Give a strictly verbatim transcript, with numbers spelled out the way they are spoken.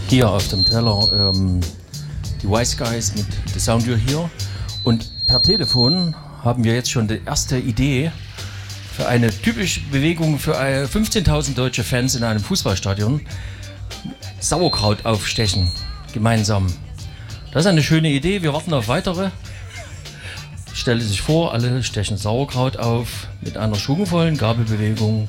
Hier auf dem Teller ähm, die Wise Guys mit The Sound You're Here. Und per Telefon haben wir jetzt schon die erste Idee für eine typische Bewegung für fünfzehntausend deutsche Fans in einem Fußballstadion. Sauerkraut aufstechen, gemeinsam. Das ist eine schöne Idee, wir warten auf weitere. Stelle sich vor, alle stechen Sauerkraut auf mit einer schwungvollen Gabelbewegung.